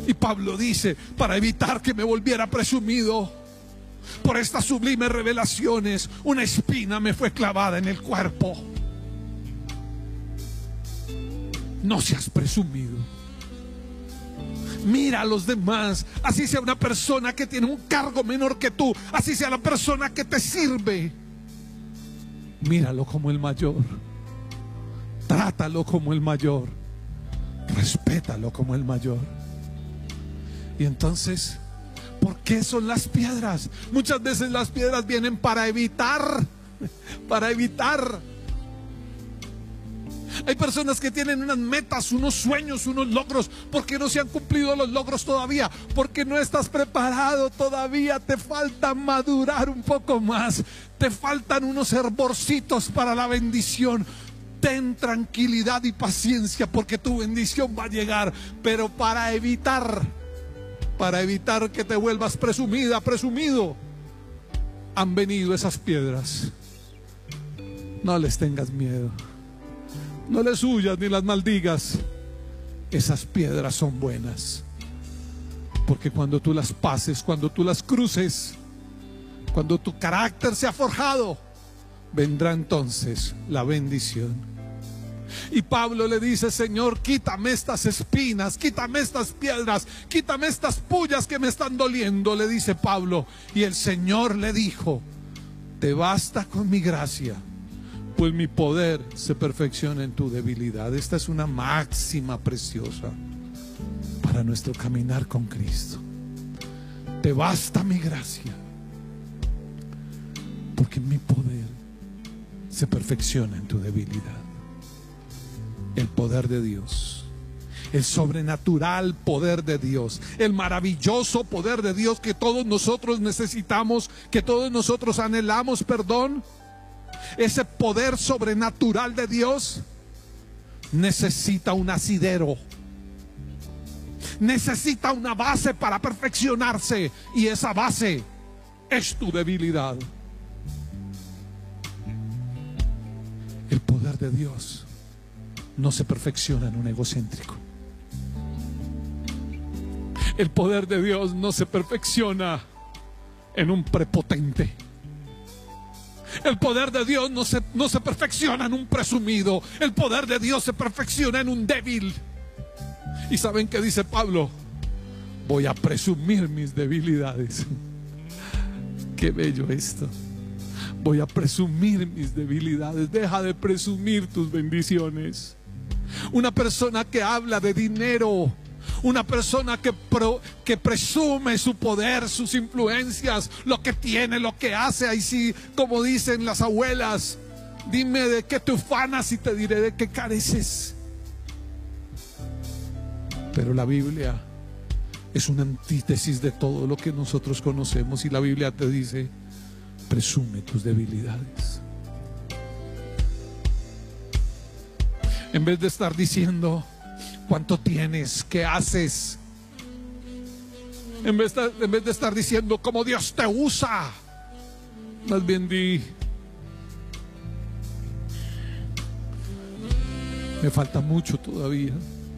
Y Pablo dice, para evitar que me volviera presumido, por estas sublimes revelaciones, una espina me fue clavada en el cuerpo. No seas presumido. Mira a los demás, así sea una persona que tiene un cargo menor que tú, así sea la persona que te sirve. Míralo como el mayor. Trátalo como el mayor. Respétalo como el mayor. Y entonces, ¿por qué son las piedras? Muchas veces las piedras vienen para evitar. Hay personas que tienen unas metas, unos sueños, unos logros. ¿Por qué no se han cumplido los logros todavía? Porque no estás preparado todavía. Te falta madurar un poco más. Te faltan unos hervorcitos para la bendición. Ten tranquilidad y paciencia, porque tu bendición va a llegar. Pero para evitar que te vuelvas presumida, presumido, han venido esas piedras. No les tengas miedo. No les huyas ni las maldigas. Esas piedras son buenas. Porque cuando tú las pases, cuando tú las cruces, cuando tu carácter sea forjado, vendrá entonces la bendición. Y Pablo le dice: Señor, quítame estas espinas, quítame estas piedras, quítame estas pullas que me están doliendo, le dice Pablo. Y el Señor le dijo: te basta con mi gracia, pues mi poder se perfecciona en tu debilidad. Esta es una máxima preciosa para nuestro caminar con Cristo. Te basta mi gracia, porque mi poder se perfecciona en tu debilidad. El poder de Dios, el sobrenatural poder de Dios, el maravilloso poder de Dios que todos nosotros necesitamos, que todos nosotros anhelamos, ese poder sobrenatural de Dios necesita un asidero, necesita una base para perfeccionarse, y esa base es tu debilidad. El poder de Dios no se perfecciona en un egocéntrico. El poder de Dios no se perfecciona en un prepotente. El poder de Dios no se perfecciona en un presumido. El poder de Dios se perfecciona en un débil. ¿Y saben qué dice Pablo? Voy a presumir mis debilidades. Qué bello esto. Voy a presumir mis debilidades. Deja de presumir tus bendiciones. Una persona que habla de dinero, una persona que presume su poder, sus influencias, lo que tiene, lo que hace. Ahí sí, como dicen las abuelas, dime de qué te ufanas y te diré de qué careces. Pero la Biblia es una antítesis de todo lo que nosotros conocemos, y la Biblia te dice: presume tus debilidades. En vez de estar diciendo cuánto tienes, qué haces, en vez de estar diciendo cómo Dios te usa, más bien di: me falta mucho todavía,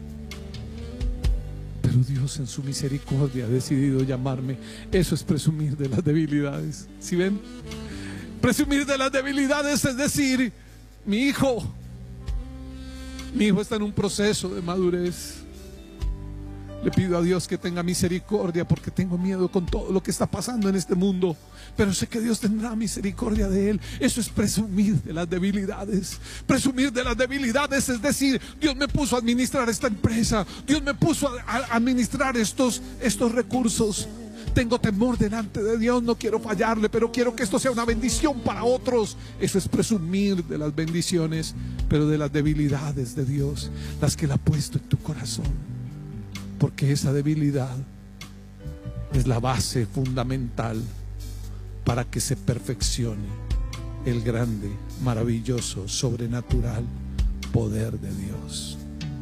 pero Dios en su misericordia ha decidido llamarme. Eso es presumir de las debilidades. ¿Sí ven? Presumir de las debilidades es decir: mi hijo está en un proceso de madurez. Le pido a Dios que tenga misericordia, porque tengo miedo con todo lo que está pasando en este mundo, pero sé que Dios tendrá misericordia de él. Eso es presumir de las debilidades. Presumir de las debilidades es decir: Dios me puso a administrar esta empresa, Dios me puso a administrar estos recursos. Tengo temor delante de Dios, no quiero fallarle, pero quiero que esto sea una bendición para otros. Eso es presumir de las bendiciones, pero de las debilidades de Dios, las que Él ha puesto en tu corazón. Porque esa debilidad es la base fundamental para que se perfeccione el grande, maravilloso, sobrenatural poder de Dios.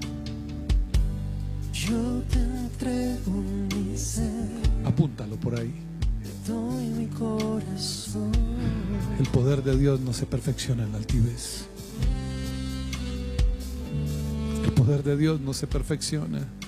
Yo te entrego mi ser, Apúntalo por ahí. te doy mi corazón. El poder de Dios no se perfecciona en la altivez. El poder de Dios no se perfecciona